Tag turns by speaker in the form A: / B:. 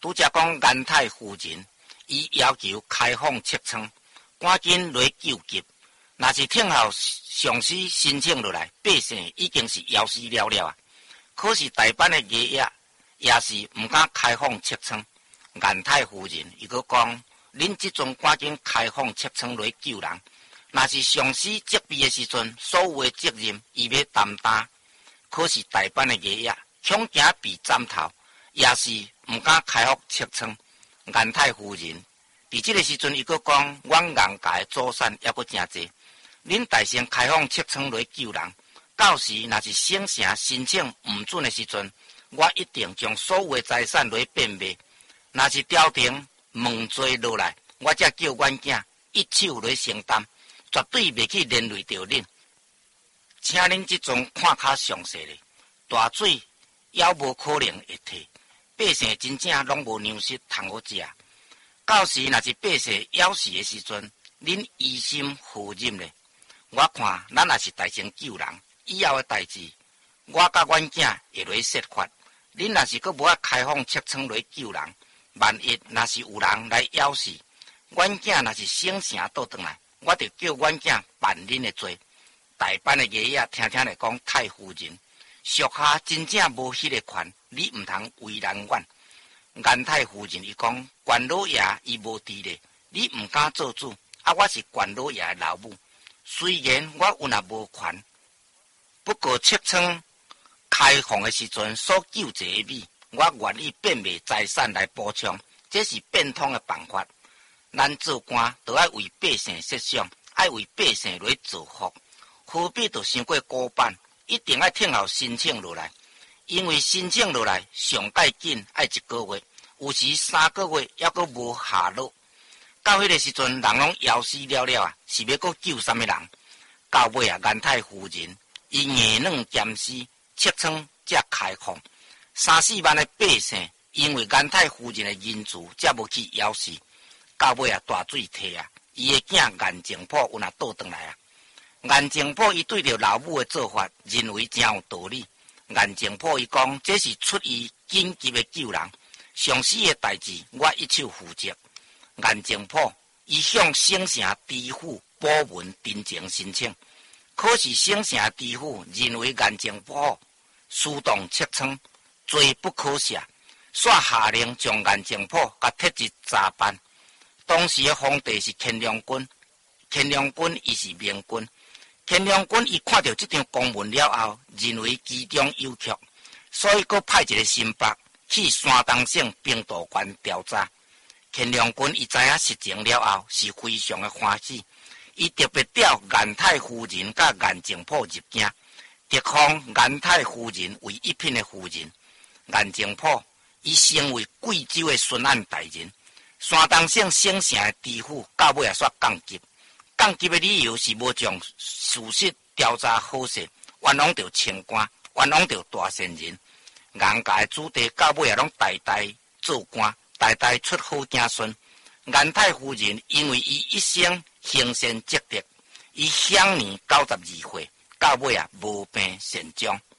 A: 拄则讲颜太夫人，伊要求开放册仓，赶紧来救急。若是听候上司申请落来，百姓已经是枵死了了啊！可是大班的爷爷也是毋敢开放册仓。颜太夫人伊阁讲：恁即阵赶紧开放册仓来救人。若是上司责备的时阵，所有的责任伊要担当。可是大班的爷爷恐惊被斩头，也是毋敢开放册仓。颜太夫人伫即个时阵，伊阁讲：阮颜家的祖产还阁真济，恁大先开放册仓来救人。到时若是省城申请毋准的时阵，我一定将所有的财产来变卖。若是朝廷问罪落来，我才叫阮囝一手来承担。绝对袂去连累着恁，请恁即阵看较详细咧。大水也无可能会退，百姓真正拢无粮食通好食。到时若是百姓枵死的时阵，恁于心何忍咧？我看咱也是大先救人，以后的代志，我甲阮囝会来说法。恁若是阁无法开放册仓来救人，万一若是有人来枵死，阮囝若是省城倒转来。我就叫阮囝办恁的罪。大班的爷爷听听来讲，太夫人属下真正无迄个权，你毋通为难阮。颜太夫人伊讲，关老爷伊无伫咧，你毋敢做主，我是关老爷的老母。虽然我有也无权，不过册仓开放的时阵所救济的米，我愿意变卖财产来补偿，这是变通的办法。咱做官都要为百姓设想，要为百姓来造福，何必就想过古板？一定要听候申请落来，因为申请落来上介紧要1个月，有时3个月还阁无下落。到迄个时阵，人拢枵死了了啊！是要阁救什么人？到尾啊，颜太夫人伊硬软兼施，册仓才开放，3、4万的百姓因为颜太夫人的仁慈，才无去枵死。到尾啊，大水退啊，伊的囝颜净甫有若倒转来啊。颜净甫伊对着老母的做法，认为真有道理。颜净甫伊讲，这是出于紧急的救人，上司的代志我一手负责。颜净甫伊向省城知府保文真情申请，可是省城知府认为颜净甫私动册仓，罪不可赦，煞下令将颜净甫甲撤职查办。当时的皇帝是乾隆君，乾隆君伊是明君。乾隆君伊看到这张公文了后，认为其中有曲，所以佮派一个新北去山东省兵道县调查。乾隆君伊知影实情了后，是非常的欢喜，伊特别调颜太夫人甲颜净甫入京，特封颜太夫人为一品的夫人。颜净甫伊成为贵州的巡按大人。山东省省城的知府到尾也煞降级，降级的理由是无将事实调查好势，冤枉着清官，冤枉着大善人。颜家的子弟到尾也拢代代做官，代代出好子孙。颜太夫人因为伊一生行善积德，伊享年92岁，到尾也无病善终。